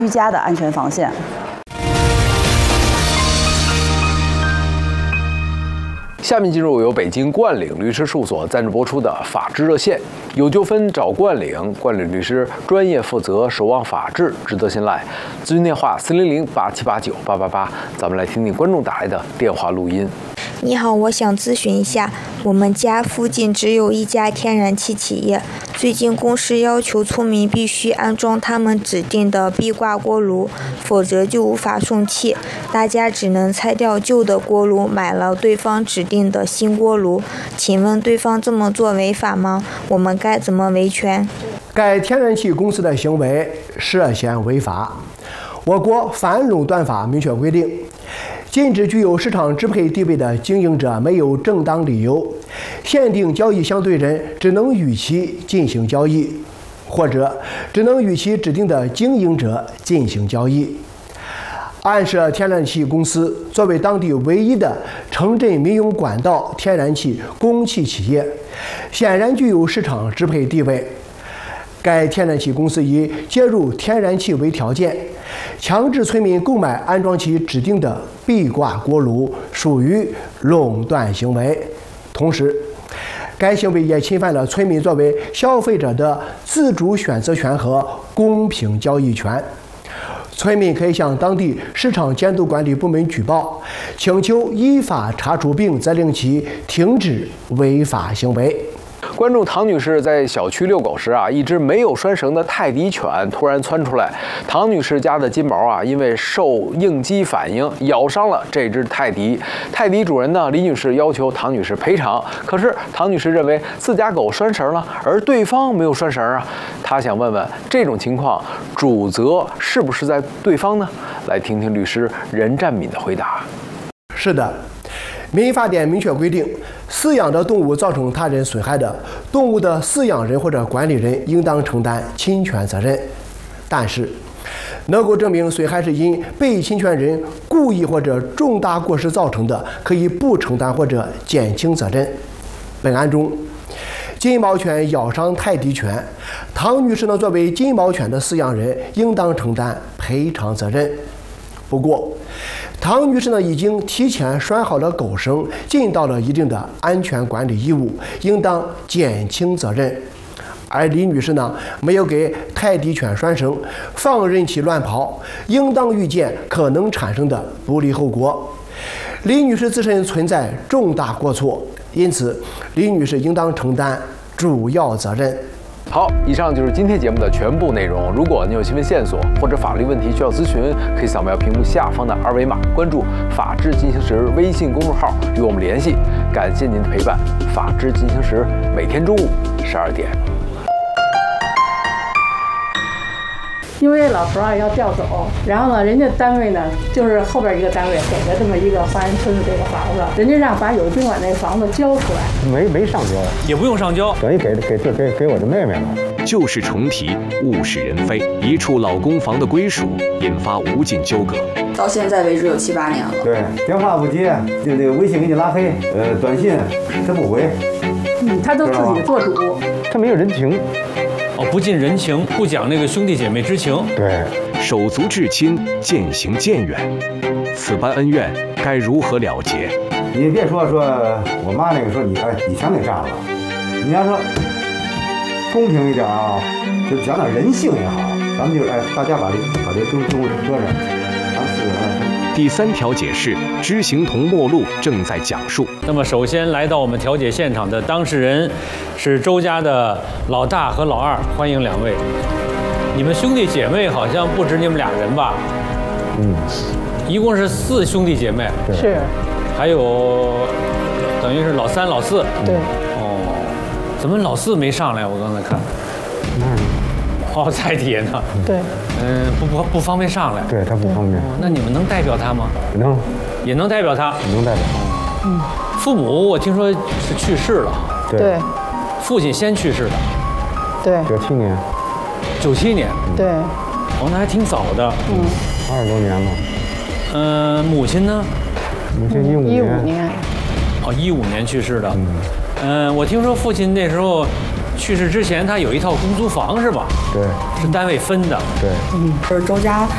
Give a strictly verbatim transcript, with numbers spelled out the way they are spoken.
居家的安全防线。 下面进入由北京冠岭律师事务所赞助播出的法治热线，有纠纷找冠岭，冠岭律师专业负责，守望法治，值得信赖。咨询电话四零零八七八九八八八，咱们来听听观众打来的电话录音。 你好，我想咨询一下，我们家附近只有一家天然气企业，最近公司要求村民必须安装他们指定的壁挂锅炉，否则就无法送气，大家只能拆掉旧的锅炉，买了对方指定的新锅炉。请问对方这么做违法吗？我们该怎么维权？ 该天然气公司的行为涉嫌违法。我国反垄断法明确规定，禁止具有市场支配地位的经营者没有正当理由限定交易相对人只能与其进行交易，或者只能与其指定的经营者进行交易。安设天然气公司作为当地唯一的城镇民用管道天然气供气企业，显然具有市场支配地位。该天然气公司以接入天然气为条件，强制村民购买安装其指定的壁挂锅炉，属于垄断行为。同时，该行为也侵犯了村民作为消费者的自主选择权和公平交易权。村民可以向当地市场监督管理部门举报，请求依法查处并责令其停止违法行为。 观众唐女士在小区遛狗时啊，一只没有拴绳的泰迪犬突然窜出来，唐女士家的金毛啊，因为受应激反应咬伤了这只泰迪。泰迪主人呢，李女士要求唐女士赔偿，可是唐女士认为自家狗拴绳了，而对方没有拴绳啊。她想问问，这种情况主责是不是在对方呢？来听听律师任占敏的回答。 是的。民法典明确规定，饲养的动物造成他人损害的，动物的饲养人或者管理人应当承担侵权责任。但是，能够证明损害是因被侵权人故意或者重大过失造成的，可以不承担或者减轻责任。本案中，金毛犬咬伤泰迪犬，唐女士呢作为金毛犬的饲养人，应当承担赔偿责任。不过，唐女士呢已经提前拴好了狗绳，尽到了一定的安全管理义务，应当减轻责任。而李女士呢没有给泰迪犬拴绳，放任其乱跑，应当预见可能产生的不利后果。李女士自身存在重大过错，因此李女士应当承担主要责任。 好，以上就是今天节目的全部内容。如果您有新闻线索或者法律问题需要咨询，可以扫描屏幕下方的二维码，关注“法治进行时”微信公众号与我们联系。感谢您的陪伴，法治进行时每天中午十二点。 因为老头啊要调走，然后呢，人家单位呢就是后边一个单位给了这么一个华人村的这个房子，人家让把有宾馆那个房子交出来， 没没上交， 也不用上交， 等于给给这给给我的妹妹了。 旧事重提，物是人非，一处老公房的归属引发无尽纠葛。 到现在为止有七八年了。 对，电话不接，这这个微信给你拉黑，呃，短信他不回。 嗯，他都自己做主， 他没有人情。 哦，不近人情，不讲那个兄弟姐妹之情。 对， 手足至亲，渐行渐远，此般恩怨该如何了结？ 你别说说我妈那个说你哎，你全给占了。你要说公平一点啊，就讲点人性也好，咱们就哎，大家把这把这东东西搁着，咱四个人。 第三条解释，知行同末路正在讲述。 那么，首先来到我们调解现场的当事人是周家的老大和老二，欢迎两位。你们兄弟姐妹好像不止你们俩人吧？ 嗯， 一共是四兄弟姐妹。 是。 还有，等于是老三、老四。 对。 哦，怎么老四没上来？我刚才看。 嗯。 哦，在底下呢。 对。 嗯，不不不方便上来。 对他不方便。 哦，那你们能代表他吗？ 能。 也能代表他。 能代表他。 嗯。 父母我听说是去世了。 对。 父亲先去世的。 对。 九七年。 九七年。 对。 哦，那还挺早的。 嗯。 二十多年了。 嗯，母亲呢？ 母亲一五年。 一五年。 哦，一五年去世的。 嗯。 嗯，我听说父亲那时候去世之前，他有一套公租房是吧？ 对。 是单位分的。 对。 嗯，就是周家